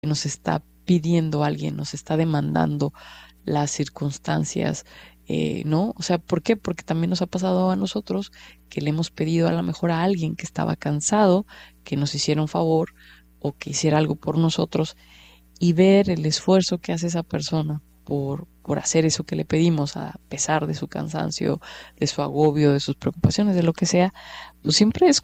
nos está pidiendo alguien, nos está demandando las circunstancias, ¿no? O sea, ¿por qué? Porque también nos ha pasado a nosotros que le hemos pedido a lo mejor a alguien que estaba cansado, que nos hiciera un favor o que hiciera algo por nosotros y ver el esfuerzo que hace esa persona por hacer eso que le pedimos, a pesar de su cansancio, de su agobio, de sus preocupaciones, de lo que sea, pues siempre es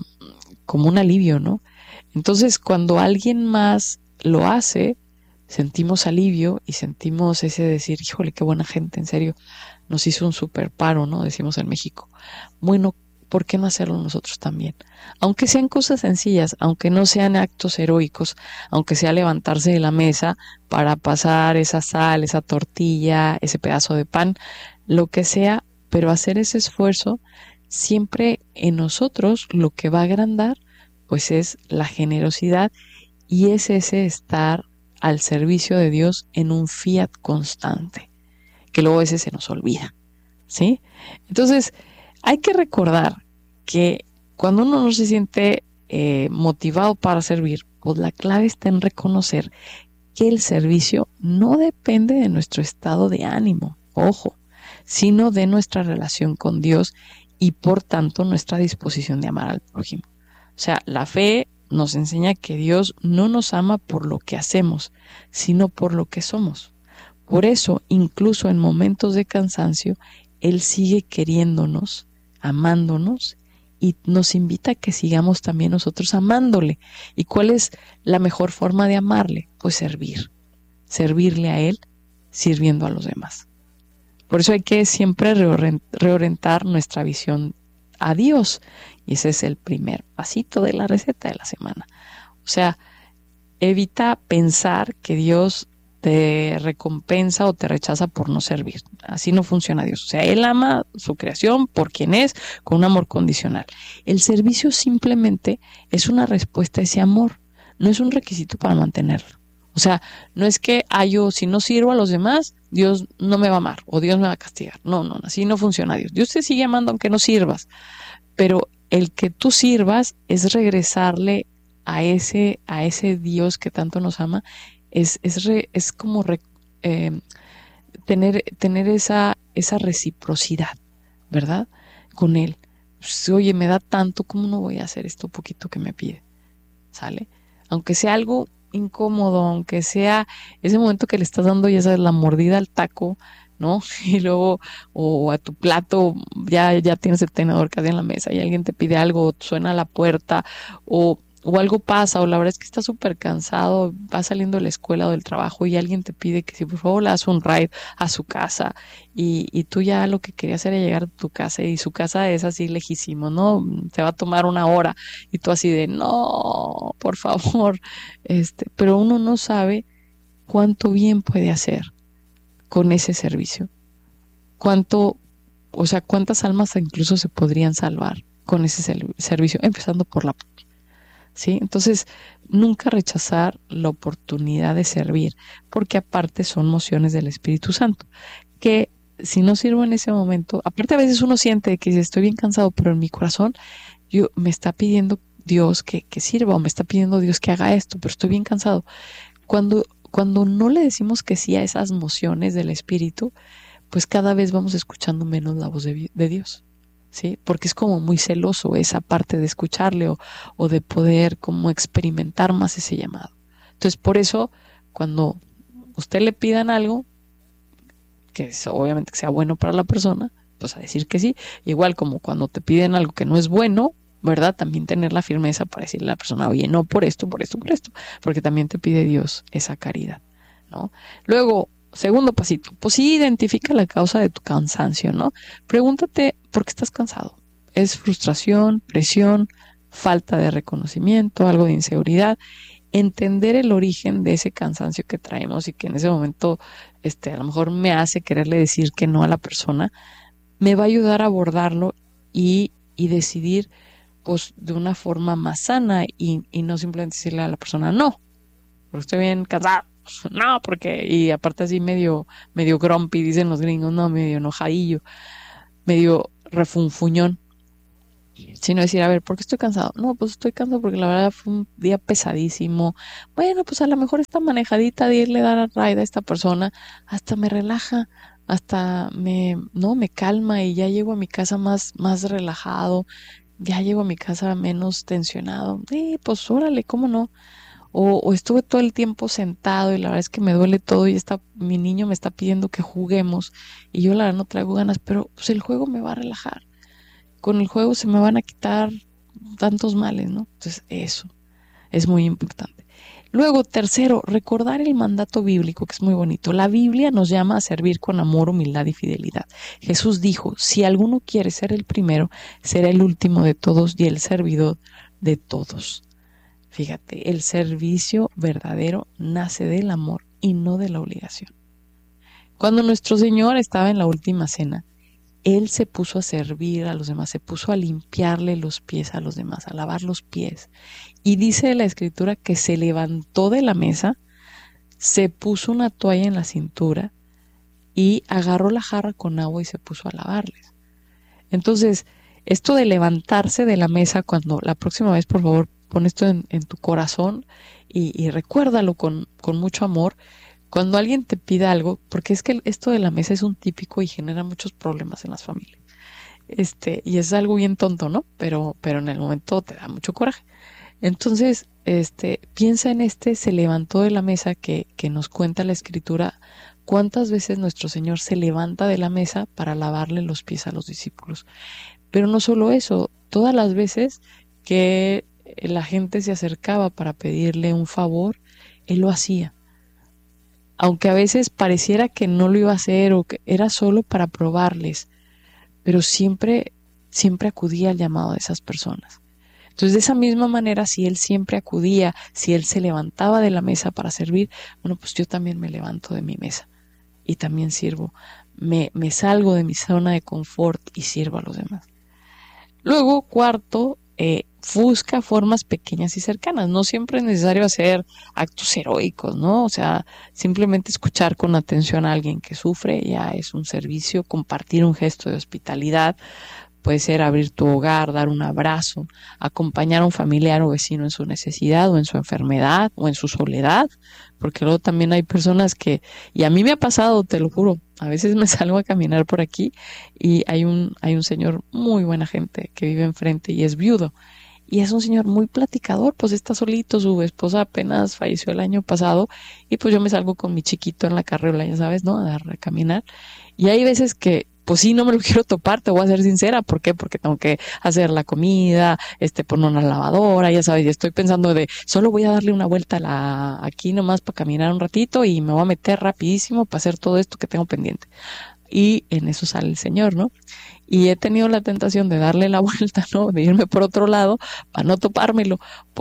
como un alivio, ¿no? Entonces, cuando alguien más lo hace, sentimos alivio y sentimos ese decir, híjole, qué buena gente, en serio, nos hizo un super paro, ¿no? Decimos en México. Bueno, ¿por qué no hacerlo nosotros también? Aunque sean cosas sencillas, aunque no sean actos heroicos, aunque sea levantarse de la mesa para pasar esa sal, esa tortilla, ese pedazo de pan, lo que sea, pero hacer ese esfuerzo, siempre en nosotros lo que va a agrandar, pues es la generosidad y es ese estar al servicio de Dios en un fiat constante, que luego a veces se nos olvida, ¿sí? Entonces, hay que recordar que cuando uno no se siente motivado para servir, pues la clave está en reconocer que el servicio no depende de nuestro estado de ánimo, ojo, sino de nuestra relación con Dios y por tanto nuestra disposición de amar al prójimo. O sea, la fe nos enseña que Dios no nos ama por lo que hacemos, sino por lo que somos. Por eso, incluso en momentos de cansancio, Él sigue queriéndonos, amándonos y nos invita a que sigamos también nosotros amándole. ¿Y cuál es la mejor forma de amarle? Pues servir, servirle a Él, sirviendo a los demás. Por eso hay que siempre reorientar nuestra visión a Dios. Y ese es el primer pasito de la receta de la semana. O sea, evita pensar que Dios te recompensa o te rechaza por no servir. Así no funciona Dios. O sea, Él ama su creación por quien es, con un amor condicional. El servicio simplemente es una respuesta a ese amor, no es un requisito para mantenerlo. O sea, no es que yo, si no sirvo a los demás, Dios no me va a amar o Dios me va a castigar. No, no, así no funciona Dios. Dios te sigue amando aunque no sirvas, pero el que tú sirvas es regresarle a ese Dios que tanto nos ama, es como eh, tener esa reciprocidad, ¿verdad? Con Él. Pues, oye, me da tanto, ¿cómo no voy a hacer esto poquito que me pide? ¿Sale? Aunque sea algo incómodo, aunque sea ese momento que le estás dando, ya sabes, la mordida al taco, ¿no? Y luego, o a tu plato, ya tienes el tenedor casi en la mesa y alguien te pide algo, o suena la puerta, o algo pasa, o la verdad es que estás súper cansado, vas saliendo de la escuela o del trabajo y alguien te pide que si por favor le das un ride a su casa y tú ya lo que querías era llegar a tu casa y su casa es así lejísimo, ¿no? Te va a tomar una hora y tú así de, no, por favor, pero uno no sabe cuánto bien puede hacer con ese servicio, cuánto, o sea, cuántas almas incluso se podrían salvar con ese servicio, empezando por la propia, ¿sí? Entonces, nunca rechazar la oportunidad de servir, porque aparte son mociones del Espíritu Santo, que si no sirvo en ese momento, aparte a veces uno siente que estoy bien cansado, pero en mi corazón me está pidiendo Dios que sirva o me está pidiendo Dios que haga esto, pero estoy bien cansado. Cuando no le decimos que sí a esas mociones del Espíritu, pues cada vez vamos escuchando menos la voz de Dios, ¿sí? Porque es como muy celoso esa parte de escucharle o de poder como experimentar más ese llamado. Entonces, por eso, cuando usted le pidan algo, que es, obviamente que sea bueno para la persona, pues a decir que sí. Igual como cuando te piden algo que no es bueno, ¿verdad? También tener la firmeza para decirle a la persona, oye, no por esto, por esto, por esto, porque también te pide Dios esa caridad, ¿no? Luego, segundo pasito, pues sí identifica la causa de tu cansancio, ¿no? Pregúntate por qué estás cansado. ¿Es frustración, presión, falta de reconocimiento, algo de inseguridad? Entender el origen de ese cansancio que traemos y que en ese momento a lo mejor me hace quererle decir que no a la persona, me va a ayudar a abordarlo y decidir pues de una forma más sana y no simplemente decirle a la persona no, porque estoy bien cansado, no, porque, y aparte así medio grumpy, dicen los gringos, no, medio enojadillo, medio refunfuñón. Sino decir, a ver, ¿por qué estoy cansado? No, pues estoy cansado porque la verdad fue un día pesadísimo. Bueno, pues a lo mejor esta manejadita de irle a dar a ride a esta persona hasta me relaja, hasta no, me calma y ya llego a mi casa más relajado, ya llego a mi casa menos tensionado. Pues órale, ¿cómo no? O estuve todo el tiempo sentado y la verdad es que me duele todo y mi niño me está pidiendo que juguemos y yo la verdad no traigo ganas, pero pues el juego me va a relajar. Con el juego se me van a quitar tantos males, ¿no? Entonces eso es muy importante. Luego, tercero, recordar el mandato bíblico, que es muy bonito. La Biblia nos llama a servir con amor, humildad y fidelidad. Jesús dijo, si alguno quiere ser el primero, será el último de todos y el servidor de todos. Fíjate, el servicio verdadero nace del amor y no de la obligación. Cuando nuestro Señor estaba en la última cena, Él se puso a servir a los demás, se puso a limpiarle los pies a los demás, a lavar los pies. Y dice la escritura que se levantó de la mesa, se puso una toalla en la cintura y agarró la jarra con agua y se puso a lavarles. Entonces, esto de levantarse de la mesa, cuando la próxima vez, por favor, pon esto en tu corazón y recuérdalo con mucho amor. Cuando alguien te pida algo, porque es que esto de la mesa es un típico y genera muchos problemas en las familias. Y es algo bien tonto, ¿no? Pero en el momento te da mucho coraje. Entonces, piensa en se levantó de la mesa que nos cuenta la escritura, cuántas veces nuestro Señor se levanta de la mesa para lavarle los pies a los discípulos. Pero no solo eso, todas las veces que la gente se acercaba para pedirle un favor, Él lo hacía. Aunque a veces pareciera que no lo iba a hacer o que era solo para probarles, pero siempre acudía al llamado de esas personas. Entonces, de esa misma manera, si Él siempre acudía, si Él se levantaba de la mesa para servir, bueno, pues yo también me levanto de mi mesa y también sirvo. Me salgo de mi zona de confort y sirvo a los demás. Luego, cuarto, busca formas pequeñas y cercanas. No siempre es necesario hacer actos heroicos, ¿no? O sea, simplemente escuchar con atención a alguien que sufre ya es un servicio, compartir un gesto de hospitalidad. Puede ser abrir tu hogar, dar un abrazo, acompañar a un familiar o vecino en su necesidad o en su enfermedad o en su soledad, porque luego también hay personas y a mí me ha pasado, te lo juro, a veces me salgo a caminar por aquí y hay un señor muy buena gente que vive enfrente y es viudo. Y es un señor muy platicador, pues está solito, su esposa apenas falleció el año pasado y pues yo me salgo con mi chiquito en la carriola, ya sabes, ¿no? A dar a caminar. Y hay veces que, pues sí, no me lo quiero topar, te voy a ser sincera. ¿Por qué? Porque tengo que hacer la comida, poner una lavadora, ya sabes, y estoy pensando solo voy a darle una vuelta aquí nomás para caminar un ratito y me voy a meter rapidísimo para hacer todo esto que tengo pendiente. Y en eso sale el Señor, ¿no? Y he tenido la tentación de darle la vuelta, ¿no? De irme por otro lado para no topármelo,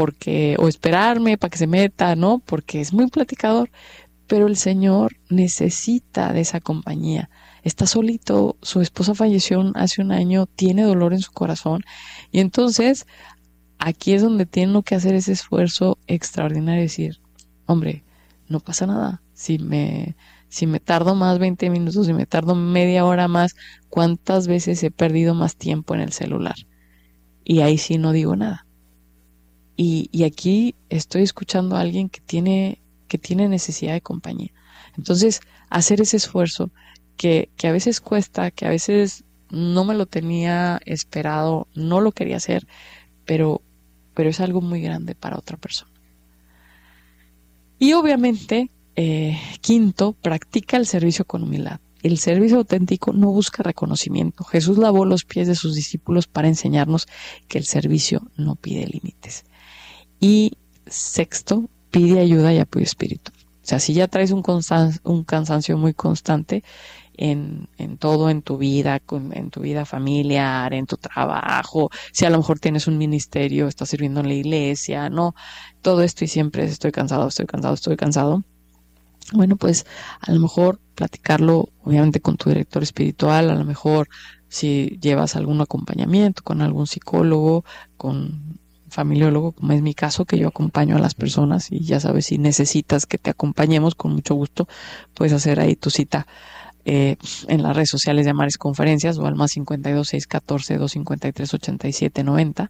o esperarme para que se meta, ¿no? Porque es muy platicador, pero el Señor necesita de esa compañía. Está solito, su esposa falleció hace un año, tiene dolor en su corazón y entonces aquí es donde tiene que hacer ese esfuerzo extraordinario y decir, hombre, no pasa nada, si me tardo más 20 minutos, si me tardo media hora más, ¿cuántas veces he perdido más tiempo en el celular? Y ahí sí no digo nada. Y aquí estoy escuchando a alguien que tiene necesidad de compañía. Entonces, hacer ese esfuerzo que a veces cuesta, que a veces no me lo tenía esperado, no lo quería hacer, pero es algo muy grande para otra persona. Y obviamente, quinto, practica el servicio con humildad. El servicio auténtico no busca reconocimiento. Jesús lavó los pies de sus discípulos para enseñarnos que el servicio no pide límites. Y sexto, pide ayuda y apoyo espiritual. O sea, si ya traes un cansancio muy constante en todo, en tu vida, en tu vida familiar, en tu trabajo, si a lo mejor tienes un ministerio, estás sirviendo en la iglesia, no, todo esto y siempre estoy cansado, estoy cansado, estoy cansado. Bueno, pues a lo mejor platicarlo, obviamente, con tu director espiritual, a lo mejor si llevas algún acompañamiento con algún psicólogo, con familiólogo, como es mi caso, que yo acompaño a las personas y ya sabes, si necesitas que te acompañemos, con mucho gusto puedes hacer ahí tu cita en las redes sociales de Amares Conferencias o al más 52 614 253 8790.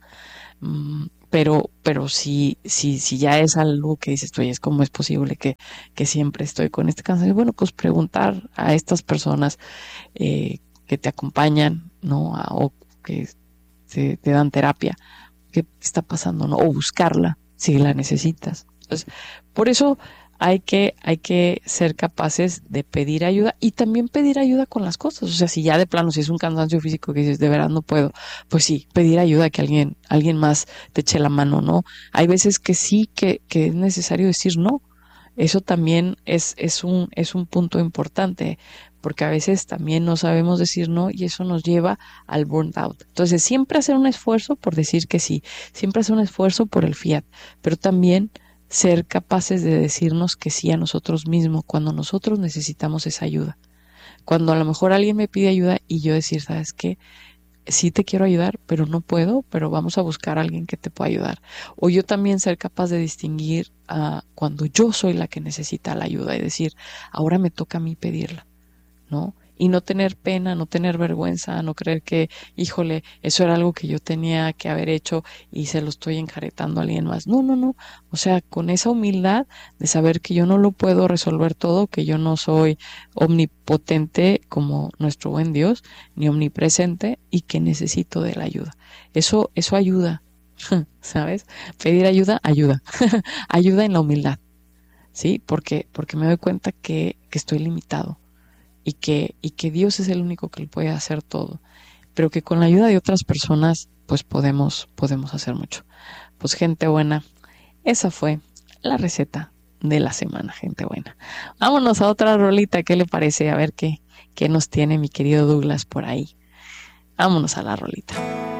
Pero si ya es algo que dices tú, oye, ¿cómo es posible que siempre estoy con este cansancio? Bueno, pues preguntar a estas personas que te acompañan, ¿no? O que te dan terapia, qué está pasando, ¿no? O buscarla si la necesitas. Entonces, por eso hay que ser capaces de pedir ayuda y también pedir ayuda con las cosas. O sea, si ya de plano, si es un cansancio físico que dices, de verdad no puedo, pues sí, pedir ayuda, que alguien más te eche la mano, ¿no? Hay veces que sí, que es necesario decir no. Eso también es un punto importante, porque a veces también no sabemos decir no y eso nos lleva al burnout. Entonces, siempre hacer un esfuerzo por decir que sí, siempre hacer un esfuerzo por el fiat, pero también ser capaces de decirnos que sí a nosotros mismos cuando nosotros necesitamos esa ayuda. Cuando a lo mejor alguien me pide ayuda y yo decir, ¿sabes qué? Sí te quiero ayudar, pero no puedo, pero vamos a buscar a alguien que te pueda ayudar. O yo también ser capaz de distinguir cuando yo soy la que necesita la ayuda y decir, ahora me toca a mí pedirla, ¿no? Y no tener pena, no tener vergüenza, no creer que, híjole, eso era algo que yo tenía que haber hecho y se lo estoy enjaretando a alguien más. No, no, no. O sea, con esa humildad de saber que yo no lo puedo resolver todo, que yo no soy omnipotente como nuestro buen Dios, ni omnipresente y que necesito de la ayuda. Eso ayuda, ¿sabes? Pedir ayuda, ayuda. Ayuda en la humildad, ¿sí? Porque me doy cuenta que estoy limitado y que Dios es el único que lo puede hacer todo, pero que con la ayuda de otras personas pues podemos hacer mucho. Pues gente buena, esa fue la receta de la semana, gente buena. Vámonos a otra rolita, ¿qué le parece? A ver qué nos tiene mi querido Douglas por ahí. Vámonos a la rolita.